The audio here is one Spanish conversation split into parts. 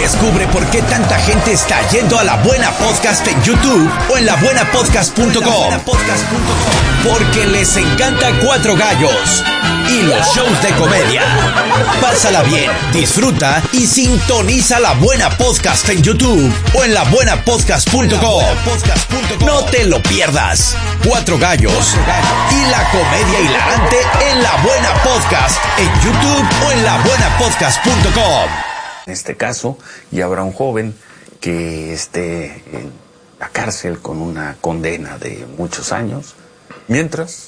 Descubre por qué tanta gente está yendo a La Buena Podcast en YouTube o en labuenapodcast.com. Porque les encanta Cuatro Gallos y los shows de comedia. Pásala bien, disfruta y sintoniza La Buena Podcast en YouTube o en labuenapodcast.com. No te lo pierdas. Cuatro Gallos y la comedia hilarante en La Buena Podcast en YouTube o en labuenapodcast.com. En este caso, ya habrá un joven que esté en la cárcel con una condena de muchos años, mientras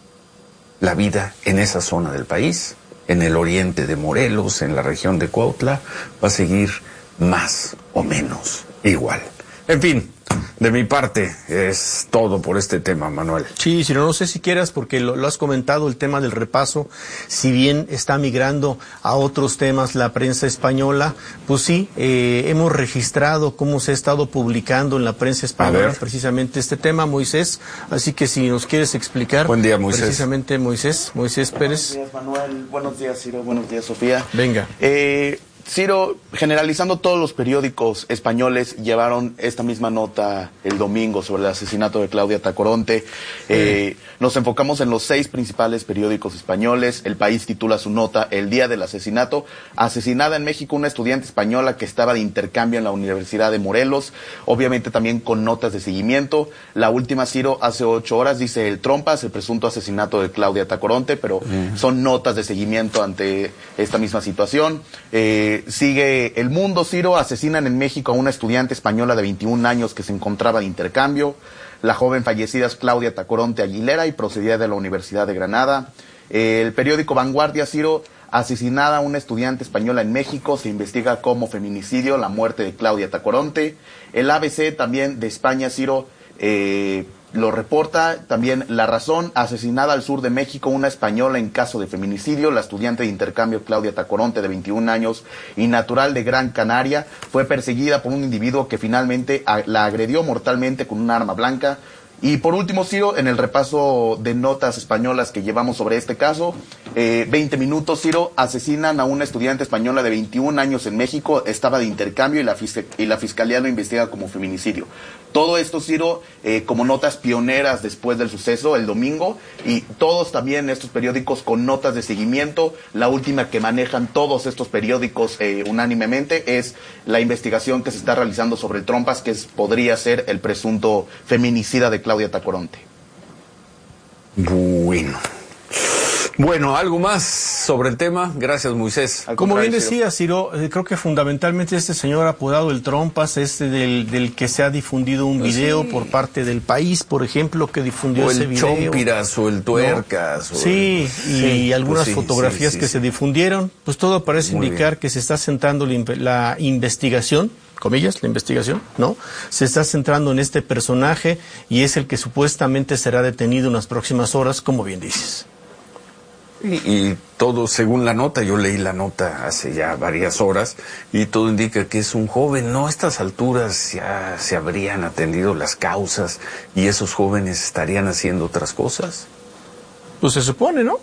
la vida en esa zona del país, en el oriente de Morelos, en la región de Cuautla, va a seguir más o menos igual. En fin, de mi parte es todo por este tema, Manuel. Sí, si no sé si quieras, porque lo has comentado, el tema del repaso, si bien está migrando a otros temas la prensa española, pues sí, hemos registrado cómo se ha estado publicando en la prensa española precisamente este tema, Moisés, así que si nos quieres explicar. Buen día, Moisés. Precisamente Moisés Pérez. Buenos días, Manuel, buenos días, Ciro, buenos días, Sofía. Venga. Ciro, generalizando, todos los periódicos españoles llevaron esta misma nota el domingo sobre el asesinato de Claudia Tacoronte. Nos enfocamos en los 6 principales periódicos españoles. El País titula su nota El día del asesinato. Asesinada en México una estudiante española que estaba de intercambio en la Universidad de Morelos. Obviamente también con notas de seguimiento. La última, Ciro, hace 8 horas, dice el Trompas, el presunto asesinato de Claudia Tacoronte, pero son notas de seguimiento ante esta misma situación. Sigue El Mundo, Ciro, asesinan en México a una estudiante española de 21 años que se encontraba de intercambio. La joven fallecida es Claudia Tacoronte Aguilera y procedía de la Universidad de Granada. El periódico Vanguardia, Ciro, asesinada una estudiante española en México, se investiga como feminicidio la muerte de Claudia Tacoronte. El ABC también de España, Ciro, lo reporta también La Razón, asesinada al sur de México una española en caso de feminicidio. La estudiante de intercambio Claudia Tacoronte, de 21 años y natural de Gran Canaria, fue perseguida por un individuo que finalmente la agredió mortalmente con un arma blanca. Y por último, Ciro, en el repaso de notas españolas que llevamos sobre este caso, 20 minutos, Ciro, asesinan a una estudiante española de 21 años en México, estaba de intercambio y la fiscalía lo investiga como feminicidio. Todo esto, Ciro, como notas pioneras después del suceso el domingo, y todos también estos periódicos con notas de seguimiento. La última que manejan todos estos periódicos unánimemente es la investigación que se está realizando sobre el Trompas, que podría ser el presunto feminicida de Claudia Tacoronte. Bueno, algo más sobre el tema. Gracias, Moisés. Como bien decía, Ciro, creo que fundamentalmente este señor apodado el Trompas, del que se ha difundido un video por parte del País, por ejemplo, que difundió ese video. O el Chompiras, o el Tuercas. ¿No? Y algunas fotografías que se difundieron, pues todo parece indicar que se está centrando la investigación, comillas, la investigación, ¿no? Se está centrando en este personaje y es el que supuestamente será detenido en las próximas horas, como bien dices. Y todo según la nota, yo leí la nota hace ya varias horas y todo indica que es un joven. No, a estas alturas ya se habrían atendido las causas y esos jóvenes estarían haciendo otras cosas. Pues se supone, ¿no?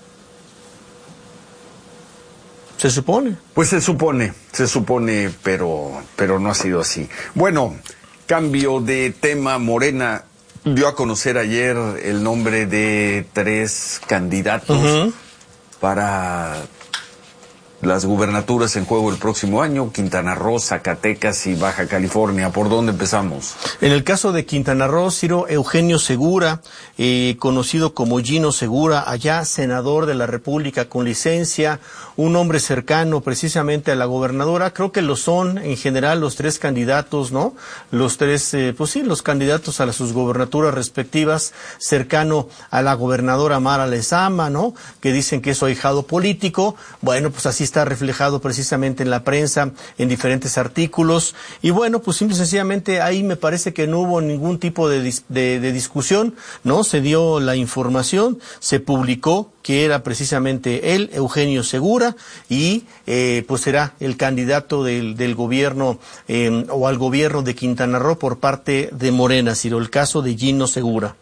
Se supone. Pues se supone, pero no ha sido así. Bueno, cambio de tema. Morena dio a conocer ayer el nombre de 3 candidatos para las gubernaturas en juego el próximo año: Quintana Roo, Zacatecas y Baja California. ¿Por dónde empezamos? En el caso de Quintana Roo, Ciro, Eugenio Segura, conocido como Gino Segura, allá senador de la República con licencia, un hombre cercano precisamente a la gobernadora. Creo que lo son en general los 3 candidatos, ¿no? Los 3, los candidatos a sus gobernaturas respectivas, cercano a la gobernadora Mara Lezama, ¿no? Que dicen que es su ahijado político. Bueno, pues así está reflejado precisamente en la prensa, en diferentes artículos. Y bueno, pues simple y sencillamente ahí me parece que no hubo ningún tipo de discusión, ¿no? Se dio la información, se publicó que era precisamente él, Eugenio Segura, y pues será el candidato del gobierno o al gobierno de Quintana Roo por parte de Morena, Ciro, el caso de Gino Segura.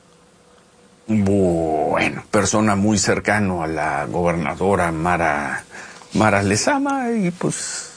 Bueno, persona muy cercano a la gobernadora Mara Lezama, y pues